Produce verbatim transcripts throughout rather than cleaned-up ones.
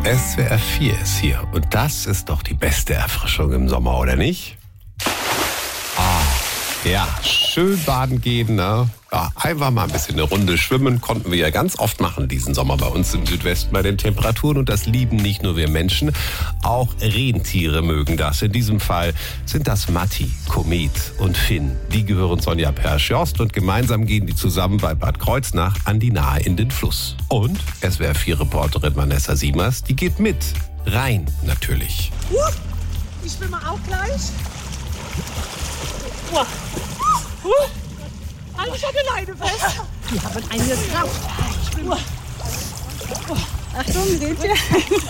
S W R vier ist hier. Und das ist doch die beste Erfrischung im Sommer, oder nicht? Ah, ja, schön baden gehen, ne? Ja, einfach mal ein bisschen eine Runde schwimmen konnten wir ja ganz oft machen diesen Sommer bei uns im Südwesten bei den Temperaturen. Und das lieben nicht nur wir Menschen, auch Rentiere mögen das. In diesem Fall sind das Matti, Komet und Finn. Die gehören Sonja Persch-Jost und gemeinsam gehen die zusammen bei Bad Kreuznach an die Nahe in den Fluss. Und S W R vier-Reporterin Vanessa Siemers, die geht mit. Rein natürlich. Uh, ich schwimme auch gleich. Uh, uh. Halt mich an der Leine fest. Die haben einiges drauf. Uh. Uh. Achtung, seht ihr?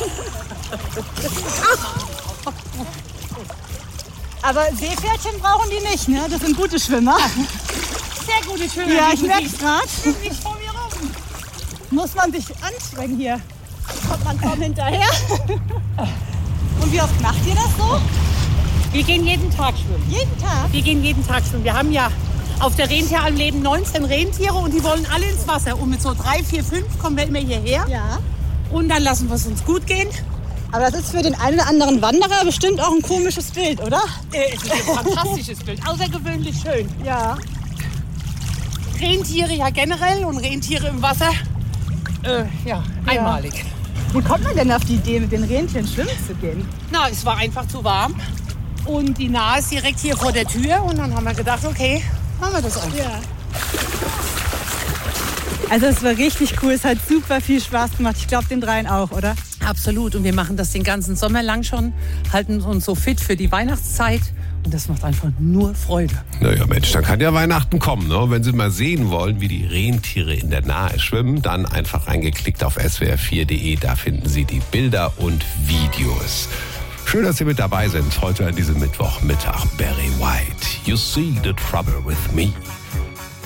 Aber Seepferdchen brauchen die nicht, ne? Das sind gute Schwimmer. Sehr gute Schwimmer. Ja, ich merk's gerade. Nicht vor mir rum. Muss man sich anstrengen hier. Kommt man kaum hinterher. Und wie oft macht ihr das so? Wir gehen jeden Tag schwimmen. Jeden Tag? Wir gehen jeden Tag schwimmen. Wir haben ja auf der Rentieralm leben neunzehn Rentiere und die wollen alle ins Wasser. Und mit so drei, vier, fünf kommen wir immer hierher. Ja. Und dann lassen wir es uns gut gehen. Aber das ist für den einen oder anderen Wanderer bestimmt auch ein komisches Bild, oder? Äh, es ist ein fantastisches Bild. Außergewöhnlich schön. Ja. Rentiere ja generell und Rentiere im Wasser. Äh, ja, einmalig. Ja. Wie kommt man denn auf die Idee, mit den Rentieren schwimmen zu gehen? Na, es war einfach zu warm. Und die Nahe ist direkt hier vor der Tür. Und dann haben wir gedacht, okay, machen wir das einfach. Ja. Also es war richtig cool, es hat super viel Spaß gemacht. Ich glaube, den dreien auch, oder? Absolut. Und wir machen das den ganzen Sommer lang schon, halten uns so fit für die Weihnachtszeit. Und das macht einfach nur Freude. Naja, Mensch, dann kann ja Weihnachten kommen, ne? Wenn Sie mal sehen wollen, wie die Rentiere in der Nahe schwimmen, dann einfach reingeklickt auf S W R vier punkt de. Da finden Sie die Bilder und Videos. Schön, dass Sie mit dabei sind heute an diesem Mittwochmittag. Barry White, You See the Trouble with Me.